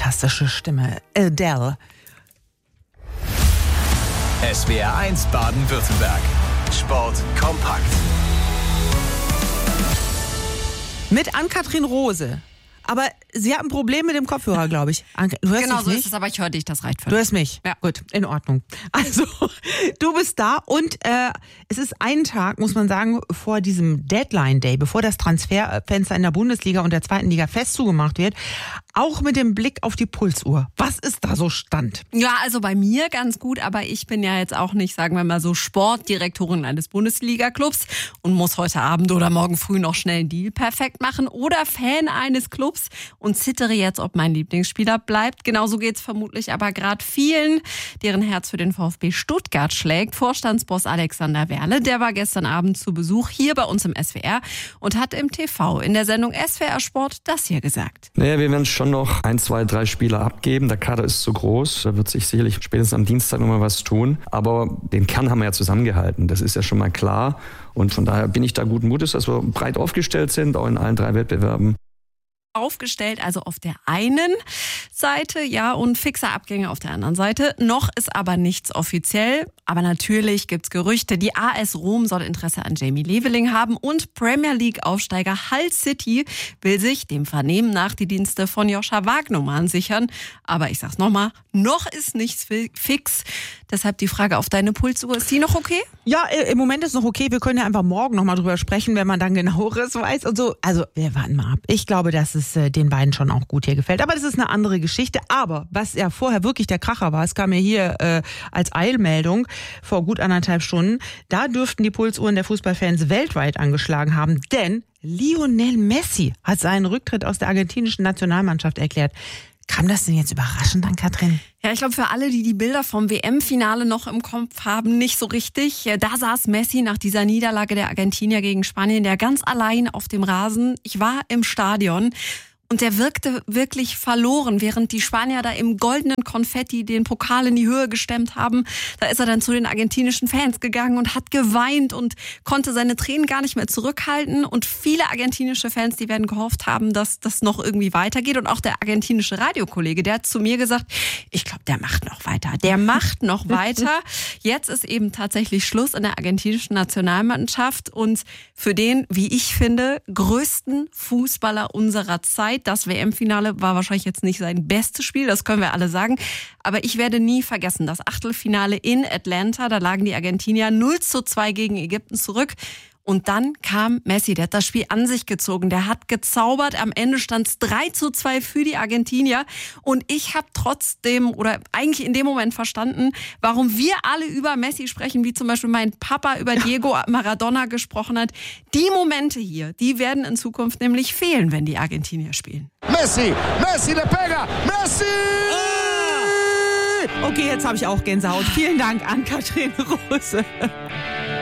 fantastische Stimme. Adele. SWR 1 Baden-Württemberg. Sport kompakt. Mit Ann-Kathrin Rose. Aber sie hat ein Problem mit dem Kopfhörer, glaube ich. Du hörst Genau mich so nicht? ist es, aber ich höre dich, das reicht für Du mich. hörst mich? Ja. Gut, in Ordnung. Also, du bist da und es ist ein Tag, muss man sagen, vor diesem Deadline Day, bevor das Transferfenster in der Bundesliga und der zweiten Liga fest zugemacht wird, auch mit dem Blick auf die Pulsuhr. Was ist da so Stand? Ja, also bei mir ganz gut, aber ich bin ja jetzt auch nicht, sagen wir mal so, Sportdirektorin eines Bundesliga-Clubs und muss heute Abend oder morgen früh noch schnell einen Deal perfekt machen oder Fan eines Clubs und zittere jetzt, ob mein Lieblingsspieler bleibt. Genauso geht's vermutlich aber gerade vielen, deren Herz für den VfB Stuttgart schlägt. Vorstandsboss Alexander Werle, der war gestern Abend zu Besuch hier bei uns im SWR und hat im TV in der Sendung SWR Sport das hier gesagt. Naja, wir werden schon noch 1, 2, 3 Spieler abgeben. Der Kader ist zu groß. Da wird sich sicherlich spätestens am Dienstag nochmal was tun. Aber den Kern haben wir ja zusammengehalten. Das ist ja schon mal klar. Und von daher bin ich da guten Mutes, dass wir breit aufgestellt sind, auch in allen 3 Wettbewerben. Aufgestellt, also auf der einen Seite, ja, und fixe Abgänge auf der anderen Seite. Noch ist aber nichts offiziell, aber natürlich gibt's Gerüchte. Die AS Rom soll Interesse an Jamie Leveling haben und Premier League Aufsteiger Hull City will sich dem Vernehmen nach die Dienste von Joscha Wagnumann sichern. Aber ich sag's nochmal, noch ist nichts fix. Deshalb die Frage auf deine Pulsuhr, ist die noch okay? Ja, im Moment ist noch okay. Wir können ja einfach morgen nochmal drüber sprechen, wenn man dann genaueres weiß und so. Also, wir warten mal ab. Ich glaube, dass es den beiden schon auch gut hier gefällt. Aber das ist eine andere Geschichte. Aber was ja vorher wirklich der Kracher war, es kam ja hier als Eilmeldung vor gut 1,5 Stunden, da dürften die Pulsuhren der Fußballfans weltweit angeschlagen haben, denn Lionel Messi hat seinen Rücktritt aus der argentinischen Nationalmannschaft erklärt. Kam das denn jetzt überraschend an, Katrin? Ja, ich glaube, für alle, die die Bilder vom WM-Finale noch im Kopf haben, nicht so richtig. Da saß Messi nach dieser Niederlage der Argentinier gegen Spanien, der ganz allein auf dem Rasen. Ich war im Stadion. Und der wirkte wirklich verloren, während die Spanier da im goldenen Konfetti den Pokal in die Höhe gestemmt haben. Da ist er dann zu den argentinischen Fans gegangen und hat geweint und konnte seine Tränen gar nicht mehr zurückhalten. Und viele argentinische Fans, die werden gehofft haben, dass das noch irgendwie weitergeht. Und auch der argentinische Radiokollege, der hat zu mir gesagt, ich glaube, der macht noch weiter. Der macht noch weiter. Jetzt ist eben tatsächlich Schluss in der argentinischen Nationalmannschaft. Und für den, wie ich finde, größten Fußballer unserer Zeit, das WM-Finale war wahrscheinlich jetzt nicht sein bestes Spiel, das können wir alle sagen. Aber ich werde nie vergessen, das Achtelfinale in Atlanta, da lagen die Argentinier 0:2 gegen Ägypten zurück. Und dann kam Messi, der hat das Spiel an sich gezogen, der hat gezaubert. Am Ende stand es 3:2 für die Argentinier. Und ich habe trotzdem oder eigentlich in dem Moment verstanden, warum wir alle über Messi sprechen, wie zum Beispiel mein Papa über Diego Maradona gesprochen hat. Die Momente hier, die werden in Zukunft nämlich fehlen, wenn die Argentinier spielen. Messi, le pega, Messi! Okay, jetzt habe ich auch Gänsehaut. Vielen Dank an Ann-Kathrin Rose.